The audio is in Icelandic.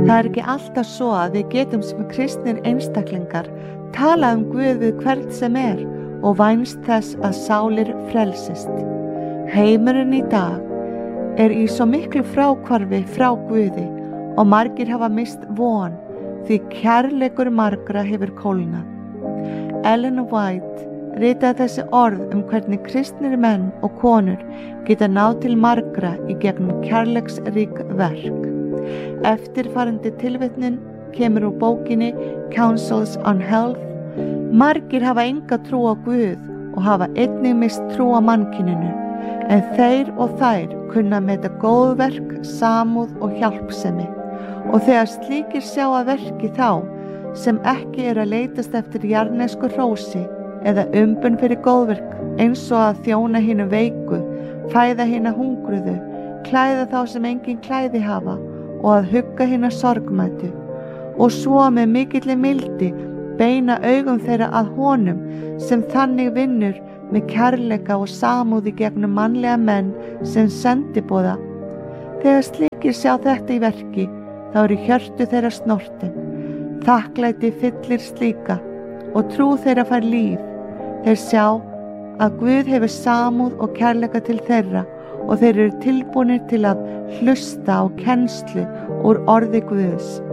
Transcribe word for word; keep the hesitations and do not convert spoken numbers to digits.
Það er ekki alltaf svo að við getum sem kristnir einstaklingar tala um Guð við hvern sem er og vænst þess að sálir frelsist. Heimurinn í dag er í svo miklu fráhvarfi frá Guði og margir hafa mist von því kærleikur margra hefur kólnað. Ellen White ritaði þessi orð um hvernig kristnir menn og konur geta náð til margra í gegnum kærleiksrík verk. Eftirfarandi tilvitnun kemur úr bókinni Counsels on Health. Margir hafa enga trú á Guð og hafa einnig mist trú á mannkyninu, en þeir og þær kunna meta góðverk, samúð og hjálpsemi. Og þegar slíkir sjá að verki þá, sem ekki er að leitast eftir jarðnesku hrósi eða umbun fyrir góðverk, eins og að þjóna hinu veiku, fæða hina hungruðu, klæða þá sem engin klæði hafa og að hugga hina sorgmætu, og svo með mikilli mildi beina augum þeirra að honum sem þannig vinnur með kærleika og samúði gegnum mannlega menn sem sendiboða. Þegar slíkir sjá þetta í verki, þá eru hjörtu þeirra snortin. Þakklæti fyllir slíka og trú þeirra fær líf. Þeir sjá að Guð hefur samúð og kærleika til þeirra og þeir eru tilbúnir til að hlusta á kennslu úr orði Guðs.